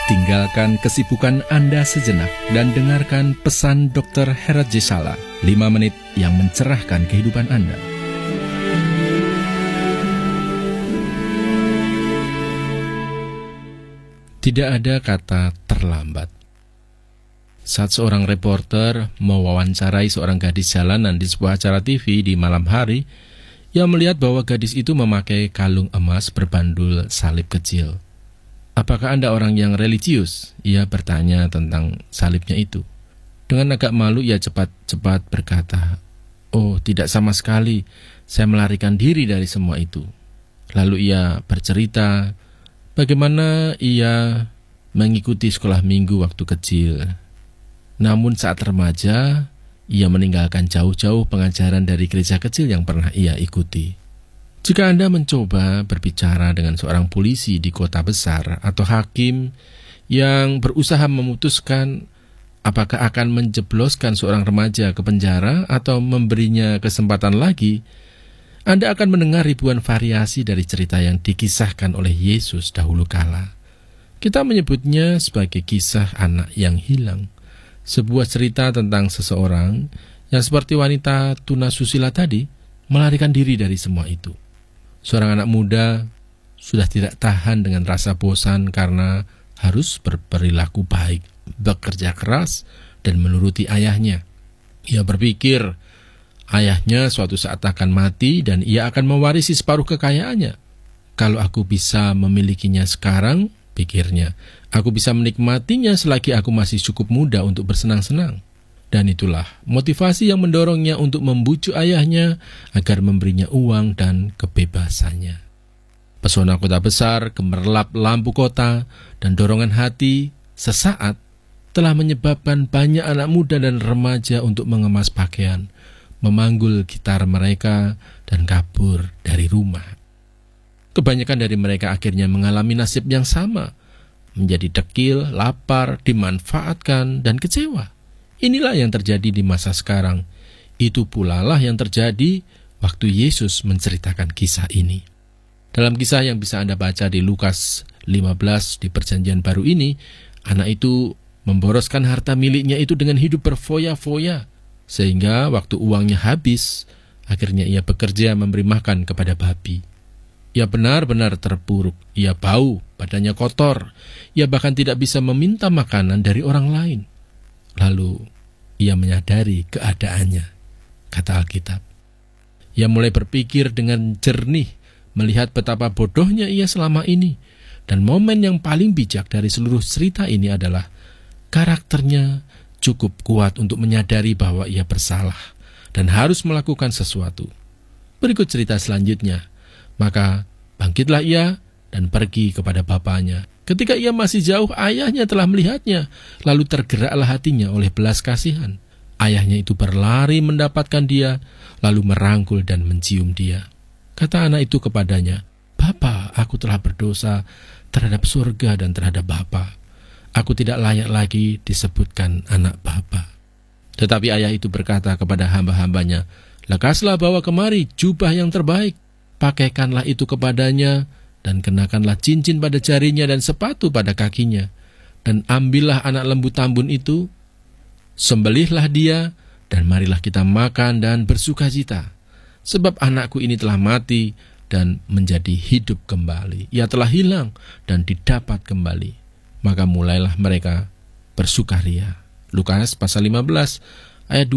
Tinggalkan kesibukan Anda sejenak dan dengarkan pesan Dr. Herat Jesala, 5 menit yang mencerahkan kehidupan Anda. Tidak ada kata terlambat. Saat seorang reporter mewawancarai seorang gadis jalanan di sebuah acara TV di malam hari, ia melihat bahwa gadis itu memakai kalung emas berbandul salib kecil. "Apakah Anda orang yang religius?" Ia bertanya tentang salibnya itu. Dengan agak malu ia cepat-cepat berkata, "Oh, tidak sama sekali. Saya melarikan diri dari semua itu." Lalu ia bercerita bagaimana ia mengikuti sekolah minggu waktu kecil. Namun saat remaja, ia meninggalkan jauh-jauh pengajaran dari gereja kecil yang pernah ia ikuti. Jika Anda mencoba berbicara dengan seorang polisi di kota besar atau hakim yang berusaha memutuskan apakah akan menjebloskan seorang remaja ke penjara atau memberinya kesempatan lagi, Anda akan mendengar ribuan variasi dari cerita yang dikisahkan oleh Yesus dahulu kala. Kita menyebutnya sebagai kisah anak yang hilang. Sebuah cerita tentang seseorang yang seperti wanita tunasusila tadi melarikan diri dari semua itu. Seorang anak muda sudah tidak tahan dengan rasa bosan karena harus berperilaku baik, bekerja keras, dan menuruti ayahnya. Ia berpikir ayahnya suatu saat akan mati dan ia akan mewarisi separuh kekayaannya. Kalau aku bisa memilikinya sekarang, pikirnya, aku bisa menikmatinya selagi aku masih cukup muda untuk bersenang-senang. Dan itulah motivasi yang mendorongnya untuk membujuk ayahnya agar memberinya uang dan kebebasannya. Pesona kota besar, gemerlap lampu kota, dan dorongan hati sesaat telah menyebabkan banyak anak muda dan remaja untuk mengemas pakaian, memanggul gitar mereka, dan kabur dari rumah. Kebanyakan dari mereka akhirnya mengalami nasib yang sama, menjadi dekil, lapar, dimanfaatkan, dan kecewa. Inilah yang terjadi di masa sekarang. Itu pula lah yang terjadi waktu Yesus menceritakan kisah ini. Dalam kisah yang bisa Anda baca di Lukas 15 di Perjanjian Baru ini, anak itu memboroskan harta miliknya itu dengan hidup berfoya-foya, sehingga waktu uangnya habis, akhirnya ia bekerja memberi makan kepada babi. Ia benar-benar terpuruk, ia bau, badannya kotor, ia bahkan tidak bisa meminta makanan dari orang lain. Lalu ia menyadari keadaannya, kata Alkitab. Ia mulai berpikir dengan jernih, melihat betapa bodohnya ia selama ini. Dan momen yang paling bijak dari seluruh cerita ini adalah karakternya cukup kuat untuk menyadari bahwa ia bersalah dan harus melakukan sesuatu. Berikut cerita selanjutnya. Maka bangkitlah ia dan pergi kepada bapaknya. Ketika ia masih jauh, ayahnya telah melihatnya, lalu tergeraklah hatinya oleh belas kasihan. Ayahnya itu berlari mendapatkan dia, lalu merangkul dan mencium dia. Kata anak itu kepadanya, "Bapa, aku telah berdosa terhadap surga dan terhadap Bapa. Aku tidak layak lagi disebutkan anak Bapa." Tetapi ayah itu berkata kepada hamba-hambanya, "Lekaslah bawa kemari jubah yang terbaik, pakaikanlah itu kepadanya, dan kenakanlah cincin pada jarinya dan sepatu pada kakinya. Dan ambillah anak lembu tambun itu, sembelihlah dia, dan marilah kita makan dan bersukacita. Sebab anakku ini telah mati dan menjadi hidup kembali. Ia telah hilang dan didapat kembali." Maka mulailah mereka bersukaria. Lukas pasal 15 ayat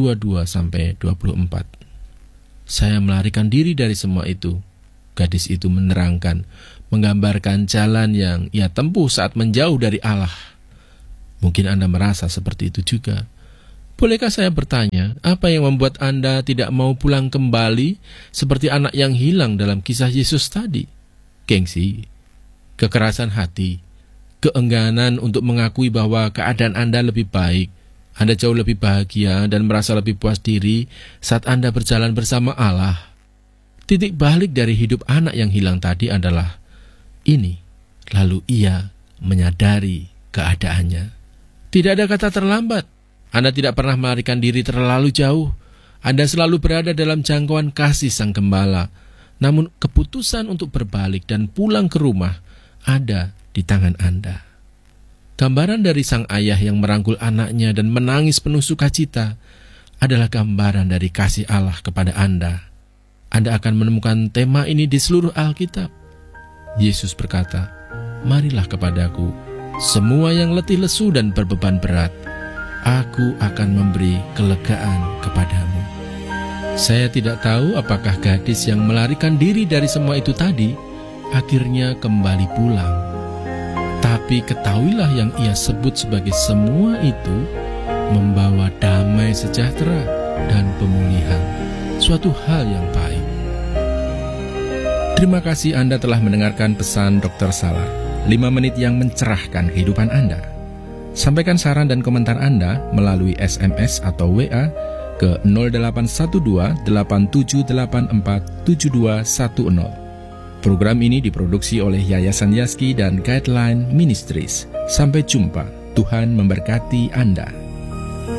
22-24. "Saya melarikan diri dari semua itu," gadis itu menerangkan, menggambarkan jalan yang ia tempuh saat menjauh dari Allah. Mungkin Anda merasa seperti itu juga. Bolehkah saya bertanya, apa yang membuat Anda tidak mau pulang kembali seperti anak yang hilang dalam kisah Yesus tadi? Gengsi, kekerasan hati, keengganan untuk mengakui bahwa keadaan Anda lebih baik, Anda jauh lebih bahagia dan merasa lebih puas diri saat Anda berjalan bersama Allah. Titik balik dari hidup anak yang hilang tadi adalah ini. Lalu ia menyadari keadaannya. Tidak ada kata terlambat. Anda tidak pernah melarikan diri terlalu jauh. Anda selalu berada dalam jangkauan kasih Sang Gembala. Namun keputusan untuk berbalik dan pulang ke rumah ada di tangan Anda. Gambaran dari sang ayah yang merangkul anaknya dan menangis penuh sukacita adalah gambaran dari kasih Allah kepada Anda. Anda akan menemukan tema ini di seluruh Alkitab. Yesus berkata, "Marilah kepadaku, semua yang letih lesu dan berbeban berat, aku akan memberi kelegaan kepadamu." Saya tidak tahu apakah gadis yang melarikan diri dari semua itu tadi akhirnya kembali pulang. Tapi ketahuilah yang ia sebut sebagai semua itu membawa damai sejahtera dan pemulihan, suatu hal yang baik. Terima kasih Anda telah mendengarkan pesan Dr. Salar, 5 menit yang mencerahkan kehidupan Anda. Sampaikan saran dan komentar Anda melalui SMS atau WA ke 0812 8784 7210. Program ini diproduksi oleh Yayasan Yazki dan Guideline Ministries. Sampai jumpa. Tuhan memberkati Anda.